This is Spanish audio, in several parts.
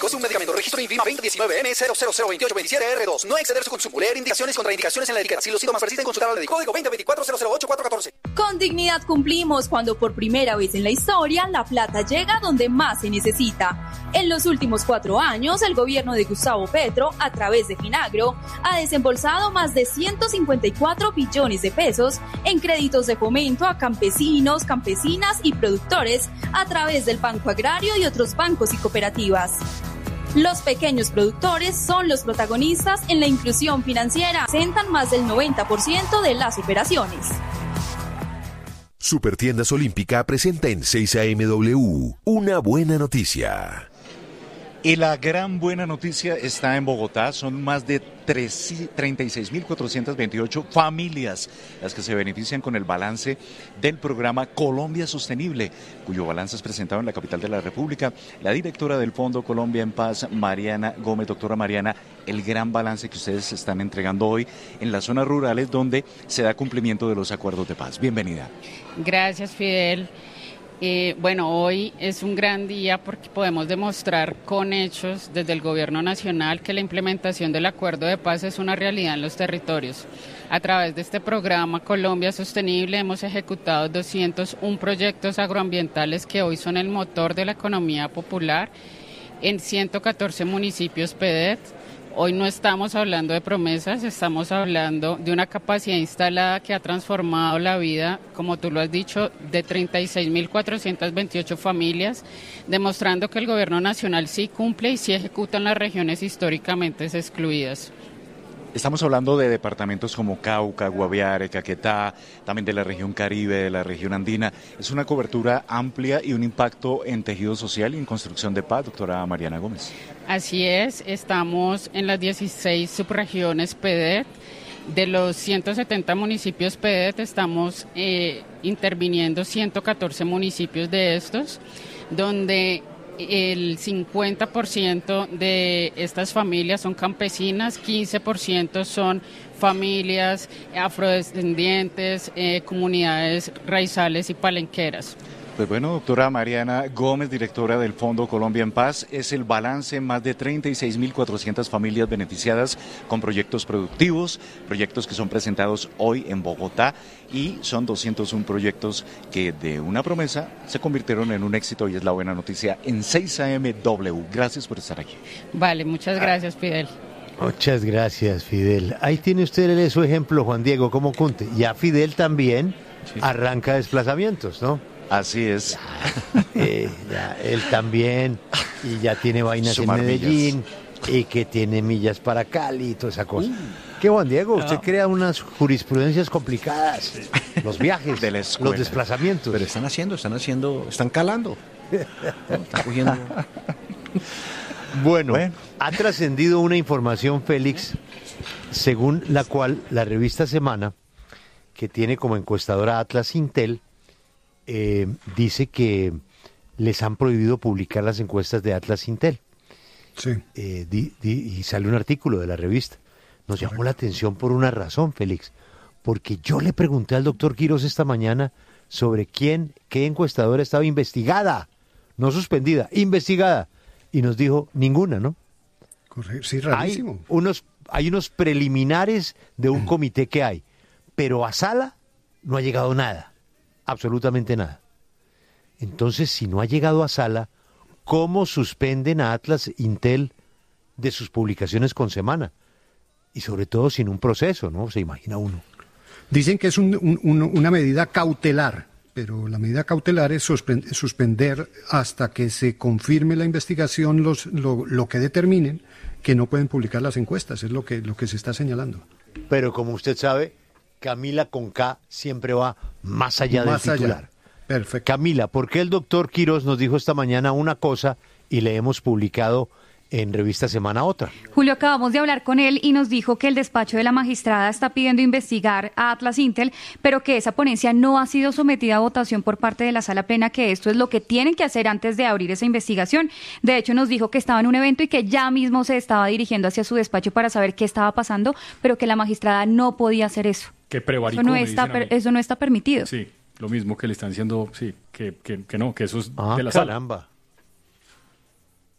específicos de un medicamento. Registro INVIMA 2019N000287R2. No exceder su consumo. Leer indicaciones, contraindicaciones en la etiqueta. Si los síntomas persisten, consultar al médico. Código 2024008414. Con dignidad cumplimos cuando por primera vez en la historia la plata llega donde más se necesita. En los últimos 4 años, el gobierno de Gustavo Petro, a través de Finagro, ha desembolsado más de 154 billones de pesos en créditos de fomento a campesinos, campesinas y productores a través del Banco Agrario y otros bancos y cooperativas. Los pequeños productores son los protagonistas en la inclusión financiera, presentan más del 90% de las operaciones. Supertiendas Olímpica presenta en 6AMW una buena noticia. Y la gran buena noticia está en Bogotá. Son más de 36.428 familias las que se benefician con el balance del programa Colombia Sostenible, cuyo balance es presentado en la capital de la República. La directora del Fondo Colombia en Paz, Mariana Gómez. Doctora Mariana, el gran balance que ustedes están entregando hoy en las zonas rurales donde se da cumplimiento de los acuerdos de paz. Bienvenida. Gracias, Fidel. Bueno, hoy es un gran día porque podemos demostrar con hechos desde el Gobierno Nacional que la implementación del Acuerdo de Paz es una realidad en los territorios. A través de este programa Colombia Sostenible hemos ejecutado 201 proyectos agroambientales que hoy son el motor de la economía popular en 114 municipios PEDET. Hoy no estamos hablando de promesas, estamos hablando de una capacidad instalada que ha transformado la vida, como tú lo has dicho, de 36.428 familias, demostrando que el gobierno nacional sí cumple y sí ejecuta en las regiones históricamente excluidas. Estamos hablando de departamentos como Cauca, Guaviare, Caquetá, también de la región Caribe, de la región andina. Es una cobertura amplia y un impacto en tejido social y en construcción de paz, doctora Mariana Gómez. Así es, estamos en las 16 subregiones PEDET. De los 170 municipios PEDET estamos interviniendo 114 municipios de estos, donde el 50% de estas familias son campesinas, 15% son familias afrodescendientes, comunidades raizales y palenqueras. Pues bueno, doctora Mariana Gómez, directora del Fondo Colombia en Paz, es el balance, más de 36.400 familias beneficiadas con proyectos productivos, proyectos que son presentados hoy en Bogotá y son 201 proyectos que de una promesa se convirtieron en un éxito y es la buena noticia en 6AMW. Gracias por estar aquí. Vale, muchas gracias, Fidel. Muchas gracias, Fidel. Ahí tiene usted su ejemplo, Juan Diego, cómo cunte. Ya Fidel también arranca desplazamientos, ¿no? Así es. Ya, él también, y ya tiene vainas Sumar en Medellín, millas. y que tiene millas para Cali y toda esa cosa. ¿Qué, Juan Diego? Usted crea unas jurisprudencias complicadas. Los viajes, de la escuela, los desplazamientos. Pero están calando. ¿No? Están cogiendo. Bueno, ha trascendido una información, Félix, según la cual la revista Semana, que tiene como encuestadora Atlas Intel, dice que les han prohibido publicar las encuestas de Atlas Intel. Sí. Y sale un artículo de la revista. Nos llamó la atención por una razón, Félix, porque yo le pregunté al doctor Quirós esta mañana sobre qué encuestadora estaba investigada, no suspendida, investigada, y nos dijo ninguna, ¿no? Correcto, sí, rarísimo. Hay unos preliminares de un comité que hay, pero a sala no ha llegado nada. Absolutamente nada. Entonces, si no ha llegado a sala, ¿cómo suspenden a Atlas Intel de sus publicaciones con Semana? Y sobre todo sin un proceso, ¿no? Se imagina uno. Dicen que es una medida cautelar, pero la medida cautelar es suspender hasta que se confirme la investigación lo que determinen que no pueden publicar las encuestas, es lo que se está señalando. Pero como usted sabe, Camila con K siempre va más allá del titular. Perfecto. Camila, ¿por qué el doctor Quirós nos dijo esta mañana una cosa y le hemos publicado en Revista Semana otra? Julio, acabamos de hablar con él y nos dijo que el despacho de la magistrada está pidiendo investigar a Atlas Intel, pero que esa ponencia no ha sido sometida a votación por parte de la Sala Plena, que esto es lo que tienen que hacer antes de abrir esa investigación. De hecho, nos dijo que estaba en un evento y que ya mismo se estaba dirigiendo hacia su despacho para saber qué estaba pasando, pero que la magistrada no podía hacer eso. Que prevaricó, eso no está permitido. Sí, lo mismo que le están diciendo, sí, que no, que eso es de la caramba. Sala.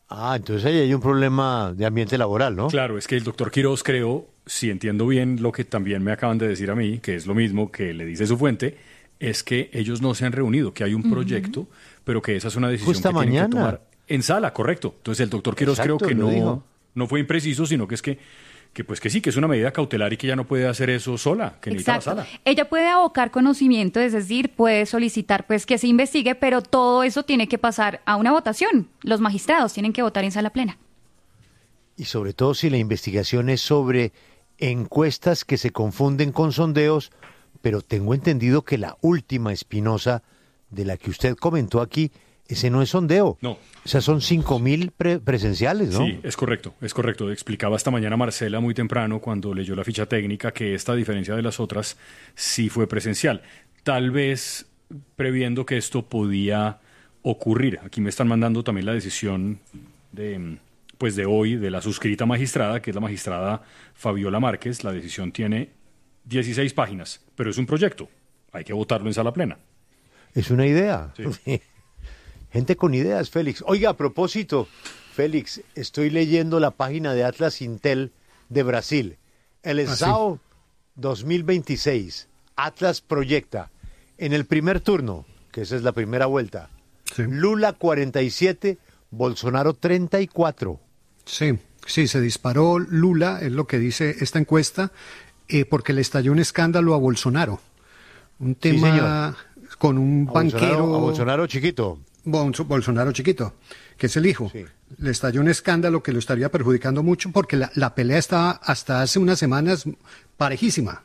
Entonces ahí hay un problema de ambiente laboral, ¿no? Claro, es que el doctor Quiroz, creo, si entiendo bien lo que también me acaban de decir a mí, que es lo mismo que le dice su fuente, es que ellos no se han reunido, que hay un proyecto, pero que esa es una decisión que tienen que tomar en sala, correcto. Entonces el doctor Quiroz creo que no fue impreciso, sino que es que sí, que es una medida cautelar y que ella no puede hacer eso sola, que necesita la sala. Ella puede abocar conocimiento, es decir, puede solicitar pues que se investigue, pero todo eso tiene que pasar a una votación. Los magistrados tienen que votar en sala plena. Y sobre todo si la investigación es sobre encuestas que se confunden con sondeos, pero tengo entendido que la última, Espinosa, de la que usted comentó aquí, ese no es sondeo. No. O sea, son 5.000 presenciales, ¿no? Sí, es correcto. Explicaba esta mañana Marcela muy temprano, cuando leyó la ficha técnica, que esta, a diferencia de las otras, sí fue presencial. Tal vez previendo que esto podía ocurrir. Aquí me están mandando también la decisión de hoy de la suscrita magistrada, que es la magistrada Fabiola Márquez. La decisión tiene 16 páginas, pero es un proyecto. Hay que votarlo en sala plena. Es una idea. Sí. Gente con ideas, Félix. Oiga, a propósito, Félix, estoy leyendo la página de Atlas Intel de Brasil. El ESAO 2026. Atlas proyecta en el primer turno, que esa es la primera vuelta, Lula 47, Bolsonaro 34. Sí, se disparó Lula, es lo que dice esta encuesta, porque le estalló un escándalo a Bolsonaro. Un tema con un banquero... A Bolsonaro chiquito. Bolsonaro chiquito, que es el hijo. Sí. Le estalló un escándalo que lo estaría perjudicando mucho porque la pelea estaba hasta hace unas semanas parejísima,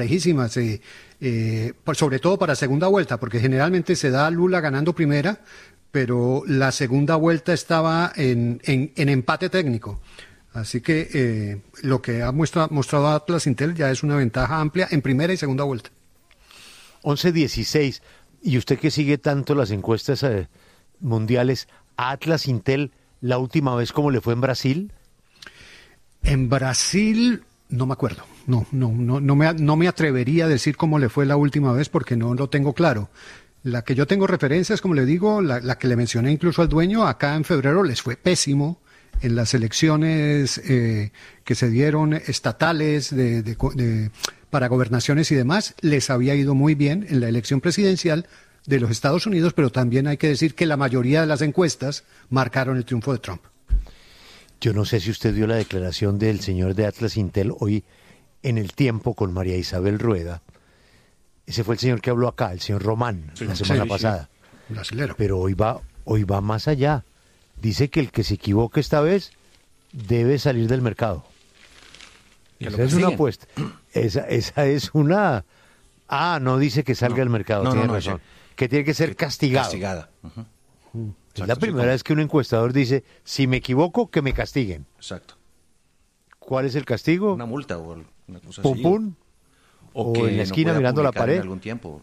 sobre todo para segunda vuelta, porque generalmente se da Lula ganando primera, pero la segunda vuelta estaba en empate técnico. Así que lo que ha mostrado Atlas Intel ya es una ventaja amplia en primera y segunda vuelta. 11-16. Y usted que sigue tanto las encuestas mundiales, ¿a Atlas Intel la última vez cómo le fue en Brasil? En Brasil no me acuerdo. No me atrevería a decir cómo le fue la última vez porque no lo tengo claro. La que yo tengo referencia es, como le digo, la que le mencioné incluso al dueño, acá en febrero les fue pésimo en las elecciones que se dieron estatales para gobernaciones y demás. Les había ido muy bien en la elección presidencial de los Estados Unidos, pero también hay que decir que la mayoría de las encuestas marcaron el triunfo de Trump. Yo no sé si usted vio la declaración del señor de Atlas Intel hoy en El Tiempo con María Isabel Rueda. Ese fue el señor que habló acá, el señor Román, la semana pasada. Brasilero. Pero hoy va más allá. Dice que el que se equivoque esta vez debe salir del mercado. Esa es una apuesta. Esa es una... no dice que salga del mercado, tiene razón. Que tiene que ser castigado. Castigada. Es la primera vez que un encuestador dice, si me equivoco, que me castiguen. Exacto. ¿Cuál es el castigo? Una multa o una cosa ¿Pum, así. pum? O en la esquina mirando la pared. En algún tiempo.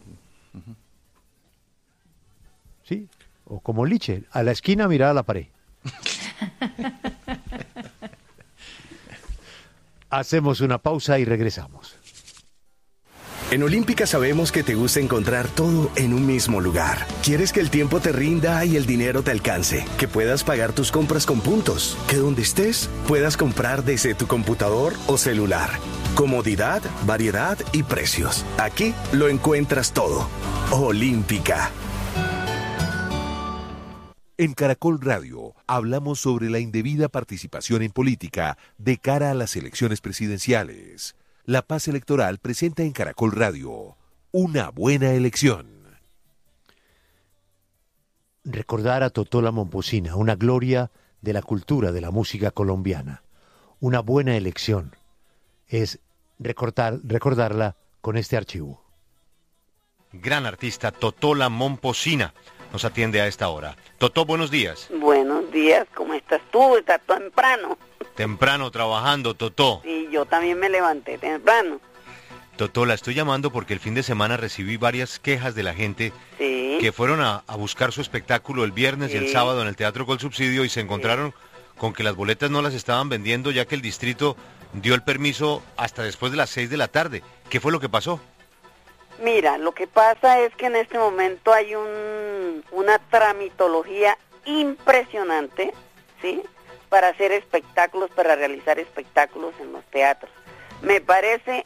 Sí, o como Liche, a la esquina mirar a la pared. Hacemos una pausa y regresamos. En Olímpica sabemos que te gusta encontrar todo en un mismo lugar. Quieres que el tiempo te rinda y el dinero te alcance, que puedas pagar tus compras con puntos, que donde estés puedas comprar desde tu computador o celular. Comodidad, variedad y precios. Aquí lo encuentras todo. Olímpica. En Caracol Radio hablamos sobre la indebida participación en política de cara a las elecciones presidenciales. La Paz Electoral presenta en Caracol Radio una buena elección. Recordar a Totó la Momposina, una gloria de la cultura, de la música colombiana. Una buena elección es recordarla con este archivo. Gran artista Totó la Momposina nos atiende a esta hora. Totó, buenos días. Buenos días, ¿cómo estás tú? ¿Estás temprano? Temprano trabajando, Totó. Sí, yo también me levanté temprano. Totó, la estoy llamando porque el fin de semana recibí varias quejas de la gente que fueron a buscar su espectáculo el viernes y el sábado en el Teatro Colsubsidio y se encontraron con que las boletas no las estaban vendiendo ya que el distrito dio el permiso hasta después de las 6 de la tarde. ¿Qué fue lo que pasó? Mira, lo que pasa es que en este momento hay una tramitología impresionante, ¿sí? Para hacer espectáculos, para realizar espectáculos en los teatros. Me parece,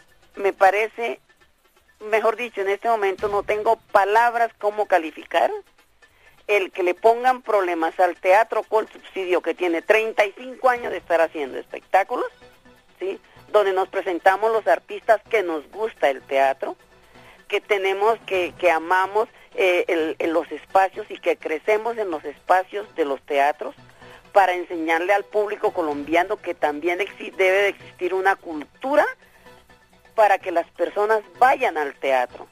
mejor dicho, en este momento no tengo palabras cómo calificar el que le pongan problemas al Teatro Colsubsidio, que tiene 35 años de estar haciendo espectáculos, ¿sí? Donde nos presentamos los artistas que nos gusta el teatro, que tenemos, que amamos los espacios y que crecemos en los espacios de los teatros, para enseñarle al público colombiano que también debe de existir una cultura para que las personas vayan al teatro.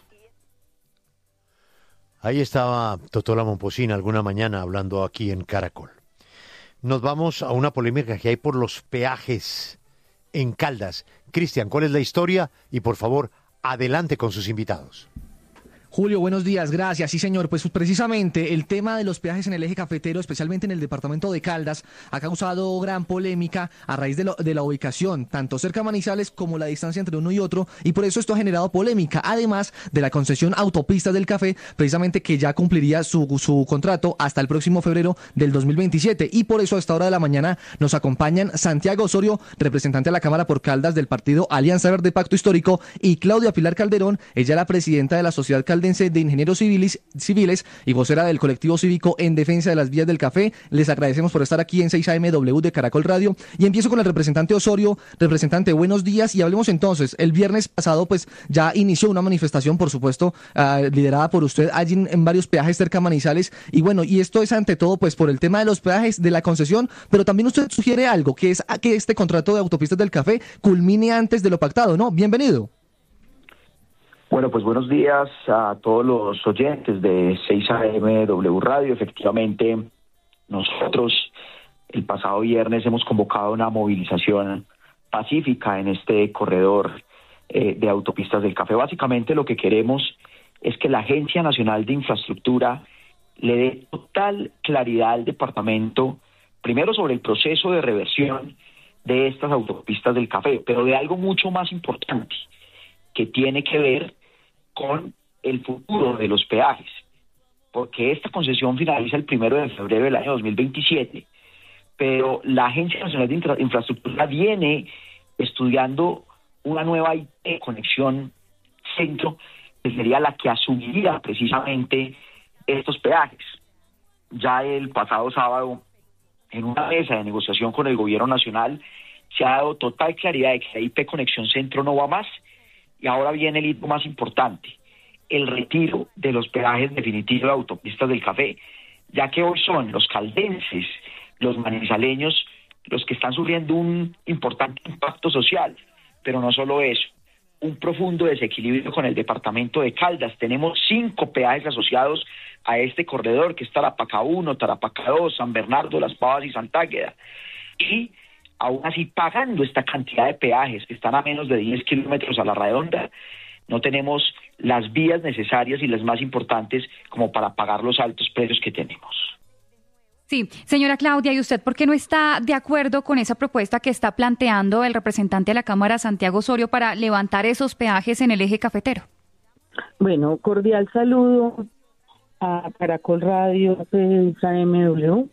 Ahí estaba Totola Momposina alguna mañana hablando aquí en Caracol. Nos vamos a una polémica que hay por los peajes en Caldas. Cristian, ¿cuál es la historia? Y por favor, adelante con sus invitados. Julio, buenos días, gracias. Sí, señor, pues precisamente el tema de los peajes en el eje cafetero, especialmente en el departamento de Caldas, ha causado gran polémica a raíz de la ubicación, tanto cerca a Manizales como la distancia entre uno y otro, y por eso esto ha generado polémica, además de la concesión Autopistas del Café, precisamente que ya cumpliría su contrato hasta el próximo febrero del 2027, y por eso a esta hora de la mañana nos acompañan Santiago Osorio, representante a la Cámara por Caldas del partido Alianza Verde Pacto Histórico, y Claudia Pilar Calderón, ella la presidenta de la Sociedad Caldense de Ingenieros Civiles y vocera del colectivo cívico en defensa de las vías del café. Les agradecemos por estar aquí en 6am de Caracol Radio, y empiezo con el representante Osorio. Representante, buenos días, y hablemos entonces. El viernes pasado pues ya inició una manifestación, por supuesto, liderada por usted allí en varios peajes cerca a Manizales, y bueno, y esto es ante todo pues por el tema de los peajes, de la concesión, pero también usted sugiere algo, que es que este contrato de Autopistas del Café culmine antes de lo pactado, ¿no? Bienvenido. Bueno, pues buenos días a todos los oyentes de 6am W Radio. Efectivamente, nosotros el pasado viernes hemos convocado una movilización pacífica en este corredor de Autopistas del Café. Básicamente lo que queremos es que la Agencia Nacional de Infraestructura le dé total claridad al departamento, primero sobre el proceso de reversión de estas Autopistas del Café, pero de algo mucho más importante, que tiene que ver con el futuro de los peajes, porque esta concesión finaliza el 1 de febrero del año 2027, pero la Agencia Nacional de Infraestructura viene estudiando una nueva IT, conexión centro, que sería la que asumiría precisamente estos peajes. Ya el pasado sábado, en una mesa de negociación con el gobierno nacional, se ha dado total claridad de que la IP Conexión Centro no va más. Y ahora viene el hito más importante, el retiro de los peajes definitivos de Autopistas del Café, ya que hoy son los caldenses, los manizaleños, los que están sufriendo un importante impacto social, pero no solo eso, un profundo desequilibrio con el departamento de Caldas. Tenemos 5 peajes asociados a este corredor, que es Tarapacá 1, Tarapacá 2, San Bernardo, Las Pavas y Santágueda. Y aún así, pagando esta cantidad de peajes que están a menos de 10 kilómetros a la redonda, no tenemos las vías necesarias y las más importantes como para pagar los altos precios que tenemos. Sí, señora Claudia, ¿y usted por qué no está de acuerdo con esa propuesta que está planteando el representante de la Cámara, Santiago Osorio, para levantar esos peajes en el eje cafetero? Bueno, cordial saludo a Caracol Radio, 6am.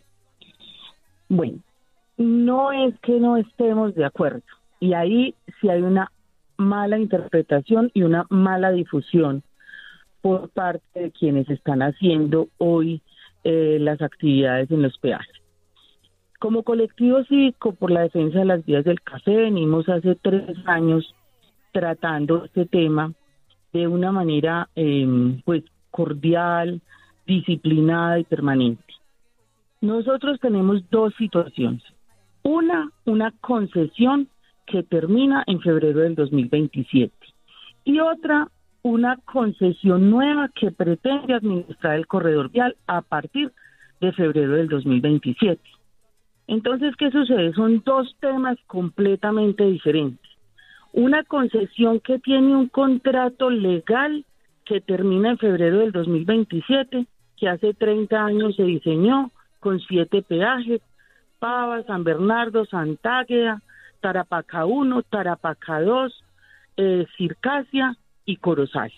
Bueno, no es que no estemos de acuerdo, y ahí sí hay una mala interpretación y una mala difusión por parte de quienes están haciendo hoy las actividades en los peajes. Como colectivo cívico por la defensa de las vías del café, venimos hace 3 años tratando este tema de una manera pues cordial, disciplinada y permanente. Nosotros tenemos 2 situaciones. Una concesión que termina en febrero del 2027 y otra, una concesión nueva que pretende administrar el corredor vial a partir de febrero del 2027. Entonces, ¿qué sucede? Son 2 temas completamente diferentes. Una concesión que tiene un contrato legal que termina en febrero del 2027, que hace 30 años se diseñó con 7 peajes, Pavas, San Bernardo, Santágueda, Tarapacá 1, Tarapacá 2, Circasia y Corozal.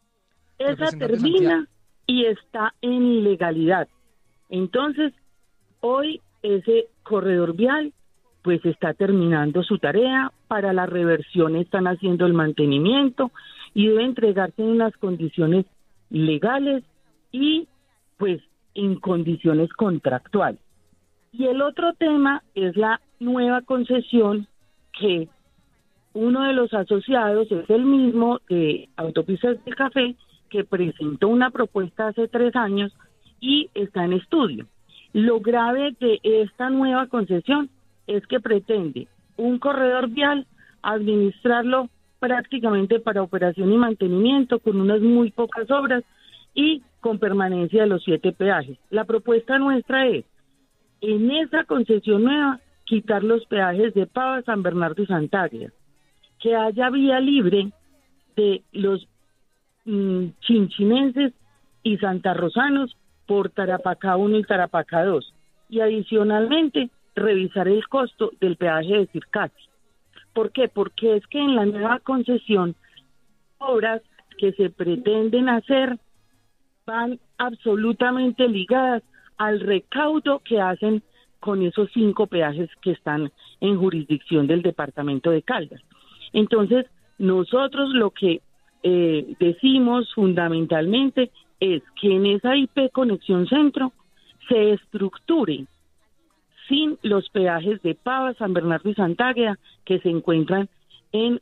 Esa termina y está en legalidad. Entonces, Hoy ese corredor vial pues está terminando su tarea, para la reversión están haciendo el mantenimiento y debe entregarse en unas condiciones legales y pues en condiciones contractuales. Y el otro tema es la nueva concesión, que uno de los asociados es el mismo de Autopistas del Café, que presentó una propuesta hace 3 años y está en estudio. Lo grave de esta nueva concesión es que pretende un corredor vial administrarlo prácticamente para operación y mantenimiento, con unas muy pocas obras y con permanencia de los 7 peajes. La propuesta nuestra es, en esa concesión nueva, quitar los peajes de Pava, San Bernardo y Santa Águeda, que haya vía libre de los chinchinenses y santarrosanos por Tarapacá 1 y Tarapacá 2, y adicionalmente revisar el costo del peaje de Circati. ¿Por qué? Porque es que en la nueva concesión, obras que se pretenden hacer van absolutamente ligadas al recaudo que hacen con esos 5 peajes que están en jurisdicción del departamento de Caldas. Entonces, nosotros lo que decimos fundamentalmente es que en esa IP Conexión Centro se estructure sin los peajes de Pava, San Bernardo y Santa Águeda, que se encuentran en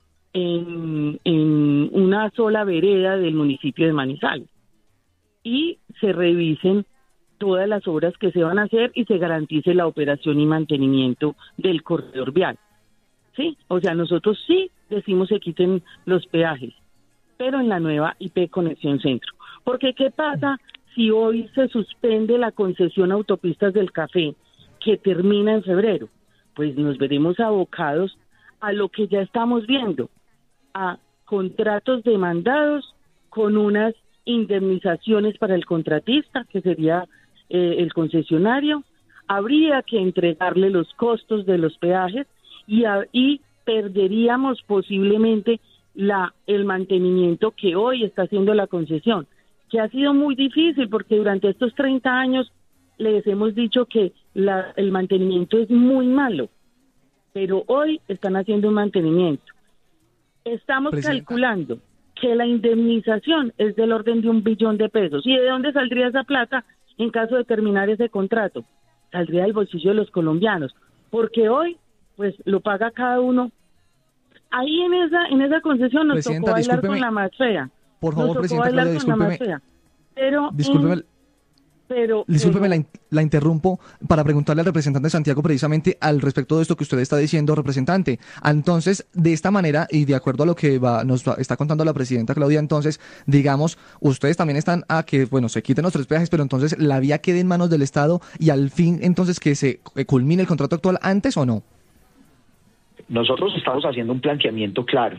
una sola vereda del municipio de Manizales, y se revisen todas las obras que se van a hacer y se garantice la operación y mantenimiento del corredor vial. ¿Sí? O sea, nosotros sí decimos que quiten los peajes, pero en la nueva IP Conexión Centro. Porque ¿qué pasa si hoy se suspende la concesión Autopistas del Café, que termina en febrero? Pues nos veremos abocados a lo que ya estamos viendo, a contratos demandados con unas indemnizaciones para el contratista, que sería el concesionario. Habría que entregarle los costos de los peajes y perderíamos posiblemente el mantenimiento que hoy está haciendo la concesión, que ha sido muy difícil porque durante estos 30 años les hemos dicho que el mantenimiento es muy malo, pero hoy están haciendo un mantenimiento. Estamos calculando que la indemnización es del orden de $1 billón. ¿Y de dónde saldría esa plata en caso de terminar ese contrato? Saldría del bolsillo de los colombianos, porque hoy pues lo paga cada uno. Ahí en esa concesión nos tocó bailar con la más fea. Por favor, Presidenta Claudia, discúlpeme. Discúlpeme, la interrumpo para preguntarle al representante de Santiago precisamente al respecto de esto que usted está diciendo, representante. Entonces, de esta manera, y de acuerdo a lo que nos está contando la presidenta Claudia, entonces, digamos, ustedes también están a que, bueno, se quiten los 3 peajes, pero entonces la vía quede en manos del Estado y al fin, entonces, que se culmine el contrato actual antes, ¿o no? Nosotros estamos haciendo un planteamiento claro,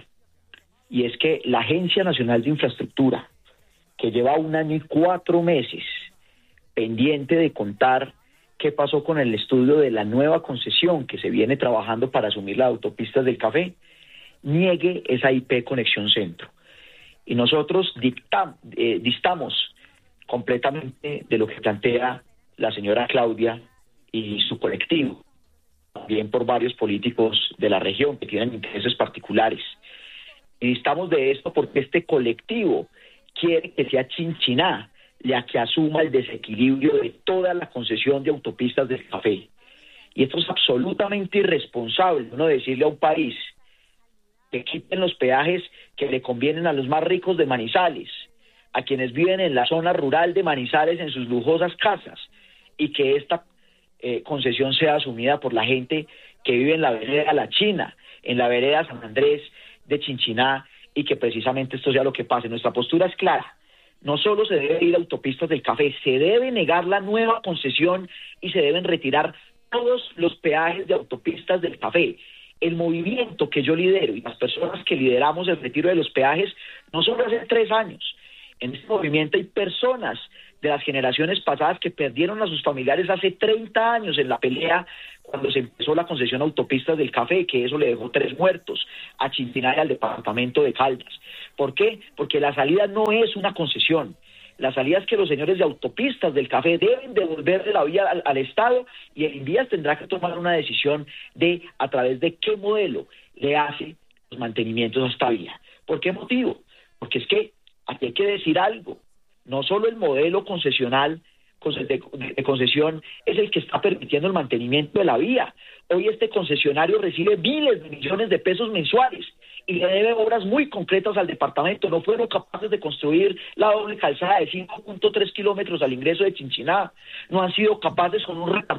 y es que la Agencia Nacional de Infraestructura, que lleva 1 año y 4 meses pendiente de contar qué pasó con el estudio de la nueva concesión que se viene trabajando para asumir las Autopistas del Café, niegue esa IP Conexión Centro. Y nosotros distamos completamente de lo que plantea la señora Claudia y su colectivo, también por varios políticos de la región que tienen intereses particulares. Y distamos de esto porque este colectivo quiere que sea Chinchiná la que asuma el desequilibrio de toda la concesión de Autopistas del Café. Y esto es absolutamente irresponsable, uno decirle a un país que quiten los peajes que le convienen a los más ricos de Manizales, a quienes viven en la zona rural de Manizales en sus lujosas casas, y que esta concesión sea asumida por la gente que vive en la vereda La China, en la vereda San Andrés de Chinchiná, y que precisamente esto sea lo que pase. Nuestra postura es clara. No solo se debe ir a Autopistas del Café, se debe negar la nueva concesión y se deben retirar todos los peajes de Autopistas del Café. El movimiento que yo lidero y las personas que lideramos el retiro de los peajes no solo hace 3 años. En este movimiento hay personas de las generaciones pasadas que perdieron a sus familiares hace 30 años en la pelea cuando se empezó la concesión Autopistas del Café, que eso le dejó 3 muertos a Chinchiná y al departamento de Caldas. ¿Por qué? Porque la salida no es una concesión. La salida es que los señores de Autopistas del Café deben devolverle la vía al Estado, y el Invías tendrá que tomar una decisión de a través de qué modelo le hace los mantenimientos a esta vía. ¿Por qué motivo? Porque es que aquí hay que decir algo. No solo el modelo concesional de concesión es el que está permitiendo el mantenimiento de la vía. Hoy este concesionario recibe miles de millones de pesos mensuales y le debe obras muy concretas al departamento. No fueron capaces de construir la doble calzada de 5.3 kilómetros al ingreso de Chinchiná. No han sido capaces con un